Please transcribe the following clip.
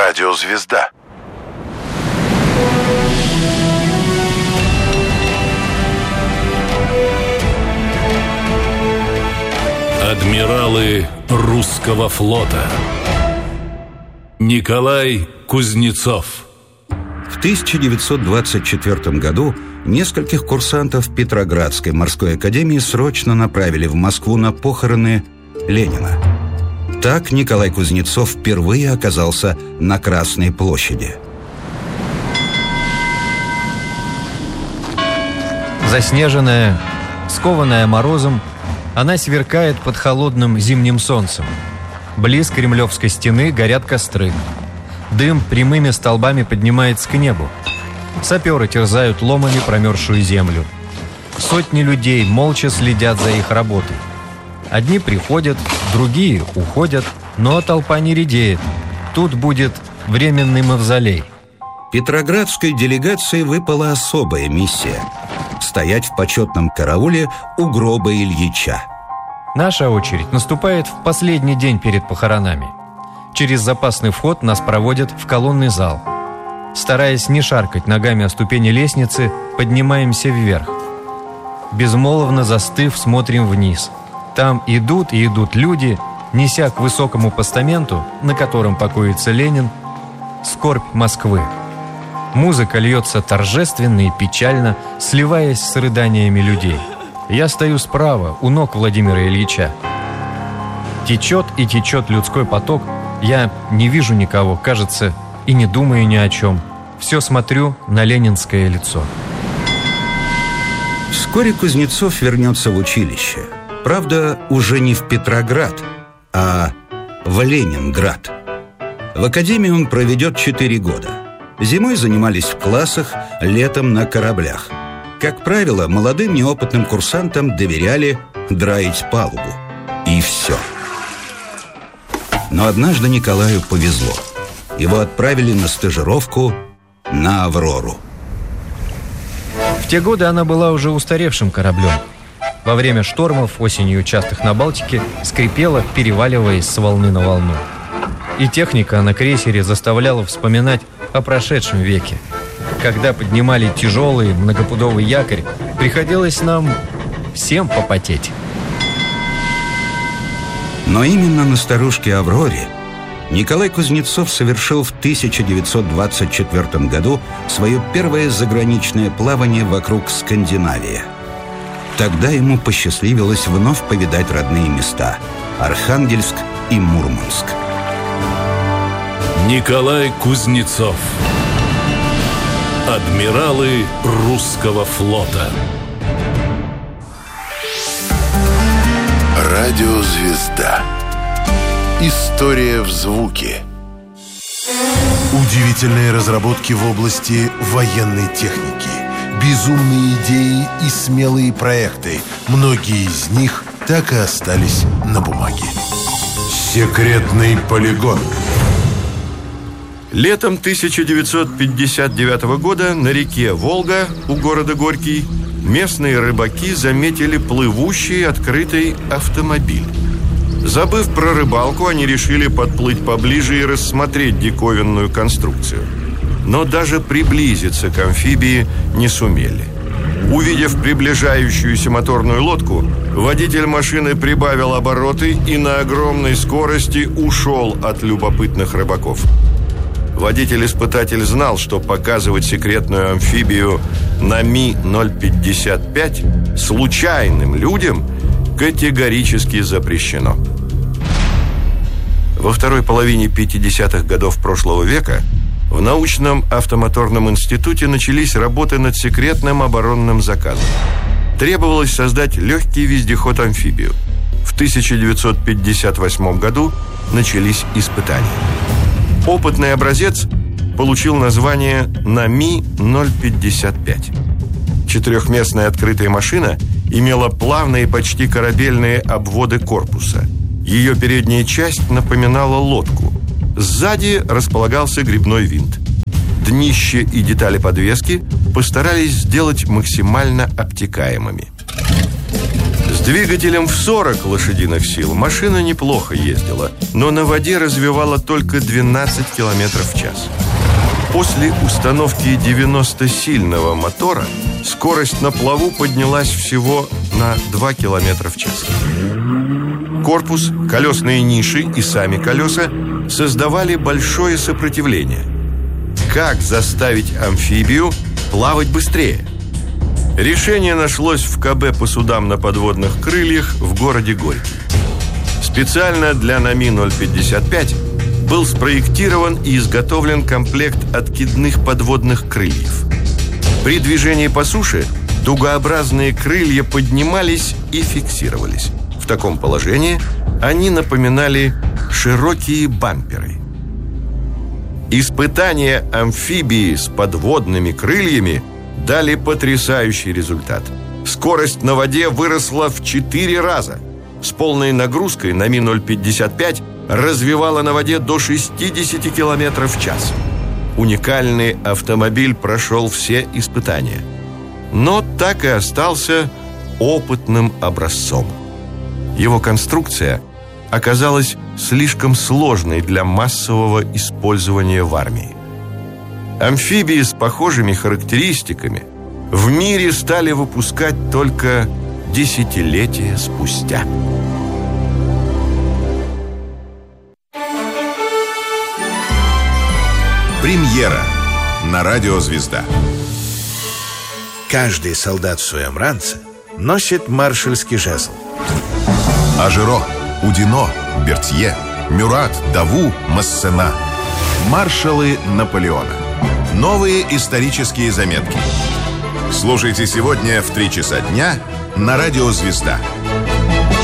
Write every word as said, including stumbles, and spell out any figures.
Радиозвезда. Адмиралы русского флота. Николай Кузнецов. В тысяча девятьсот двадцать четвёртом году нескольких курсантов Петроградской морской академии срочно направили в Москву на похороны Ленина. Так Николай Кузнецов впервые оказался на Красной площади. Заснеженная, скованная морозом, она сверкает под холодным зимним солнцем. Близ Кремлевской стены горят костры. Дым прямыми столбами поднимается к небу. Саперы терзают ломами промерзшую землю. Сотни людей молча следят за их работой. Одни приходят, другие уходят, но толпа не редеет. Тут будет временный мавзолей. Петроградской делегации выпала особая миссия – стоять в почетном карауле у гроба Ильича. Наша очередь наступает в последний день перед похоронами. Через запасный вход нас проводят в колонный зал. Стараясь не шаркать ногами о ступени лестницы, поднимаемся вверх. Безмолвно застыв, смотрим вниз. Там идут и идут люди, неся к высокому постаменту, на котором покоится Ленин, скорбь Москвы. Музыка льется торжественно и печально, сливаясь с рыданиями людей. Я стою справа, у ног Владимира Ильича. Течет и течет людской поток. Я не вижу никого, кажется, и не думаю ни о чем. Все смотрю на ленинское лицо. Вскоре Кузнецов вернется в училище. Правда, уже не в Петроград, а в Ленинград. В академии он проведет четыре года. Зимой занимались в классах, летом на кораблях. Как правило, молодым неопытным курсантам доверяли драить палубу. И все. Но однажды Николаю повезло. Его отправили на стажировку на «Аврору». В те годы она была уже устаревшим кораблем. Во время штормов, осенью частых на Балтике, скрипела, переваливаясь с волны на волну. И техника на крейсере заставляла вспоминать о прошедшем веке. Когда поднимали тяжелый многопудовый якорь, приходилось нам всем попотеть. Но именно на старушке «Авроре» Николай Кузнецов совершил в тысяча девятьсот двадцать четвёртом году свое первое заграничное плавание вокруг Скандинавии. Тогда ему посчастливилось вновь повидать родные места – Архангельск и Мурманск. Николай Кузнецов. Адмиралы русского флота. Радиозвезда. История в звуке. Удивительные разработки в области военной техники. Безумные идеи и смелые проекты. Многие из них так и остались на бумаге. Секретный полигон. Летом тысяча девятьсот пятьдесят девятого года на реке Волга у города Горький местные рыбаки заметили плывущий открытый автомобиль. Забыв про рыбалку, они решили подплыть поближе и рассмотреть диковинную конструкцию. Но даже приблизиться к амфибии не сумели. Увидев приближающуюся моторную лодку, водитель машины прибавил обороты и на огромной скорости ушел от любопытных рыбаков. Водитель-испытатель знал, что показывать секретную амфибию на Ми ноль пятьдесят пять случайным людям категорически запрещено. Во второй половине пятидесятых годов прошлого века в научном автомоторном институте начались работы над секретным оборонным заказом. Требовалось создать легкий вездеход-амфибию. В тысяча девятьсот пятьдесят восьмом году начались испытания. Опытный образец получил название на Ми ноль пятьдесят пять. Четырехместная открытая машина имела плавные, почти корабельные обводы корпуса. Ее передняя часть напоминала лодку. Сзади располагался гребной винт. Днище и детали подвески постарались сделать максимально обтекаемыми. С двигателем в сорок лошадиных сил машина неплохо ездила, но на воде развивала только двенадцать километров в час. После установки девяностосильного мотора скорость на плаву поднялась всего на два километра в час. Корпус, колесные ниши и сами колеса создавали большое сопротивление. Как заставить амфибию плавать быстрее? Решение нашлось в ка бэ по судам на подводных крыльях в городе Горький. Специально для НАМИ ноль пятьдесят пять был спроектирован и изготовлен комплект откидных подводных крыльев. При движении по суше дугообразные крылья поднимались и фиксировались. В таком положении они напоминали широкие бамперы. Испытания амфибии с подводными крыльями дали потрясающий результат. Скорость на воде выросла в четыре раза. С полной нагрузкой НАМИ ноль пятьдесят пять развивала на воде до шестьдесят километров в час. Уникальный автомобиль прошел все испытания, но так и остался опытным образцом. Его конструкция оказалась слишком сложной для массового использования в армии. Амфибии с похожими характеристиками в мире стали выпускать только десятилетия спустя. Премьера на радио «Звезда». Каждый солдат в своем ранце носит маршальский жезл. Ажиро, Удино, Бертье, Мюрат, Даву, Массена. Маршалы Наполеона. Новые исторические заметки. Слушайте сегодня в три часа дня на радио «Звезда».